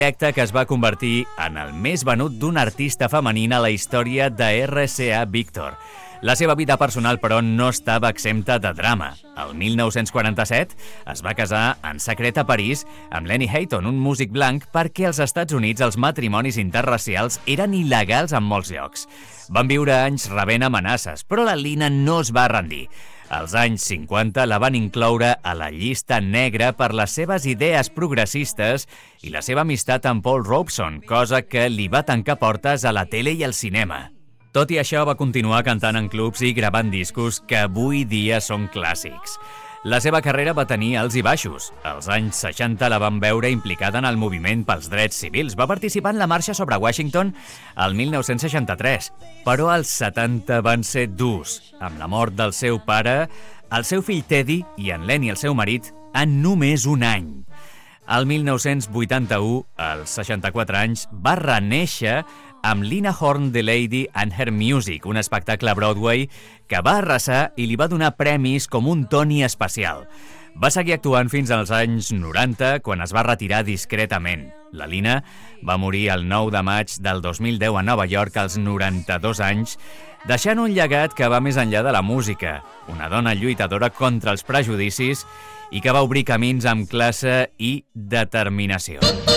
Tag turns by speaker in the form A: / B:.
A: projecte que es va convertir en el més venut d'una artista femenina a la història de RCA Victor. La seva vida personal, però, no estava exempta de drama. El 1947 es va casar en secret a París amb Lenny Hayton, un músic blanc, perquè als Estats Units els matrimonis interracials eren il·legals en molts llocs. Van viure anys rebent amenaces, però la Lina no es va rendir. Als anys 50 la van incloure a la llista negra per les seves idees progressistes i la seva amistat amb Paul Robeson, cosa que li va tancar portes a la tele i al cinema. Tot i això, va continuar cantant en clubs i gravant discos que avui dia són clàssics. La seva carrera va tenir alts i baixos. Als anys 60 la van veure implicada en el moviment pels drets civils. Va participar en la marxa sobre Washington el 1963, però els 70 van ser durs. Amb la mort del seu pare, el seu fill Teddy i en Lenny, el seu marit, en només un any. El 1981, als 64 anys, va renéixer amb Lina Horne The Lady and Her Music, un espectacle a Broadway que va arrasar i li va donar premis com un Tony especial. Va seguir actuant fins als anys 90, quan es va retirar discretament. La Lina va morir el 9 de maig del 2010 a Nova York als 92 anys, deixant un llegat que va més enllà de la música, una dona lluitadora contra els prejudicis i que va obrir camins amb classe i determinació.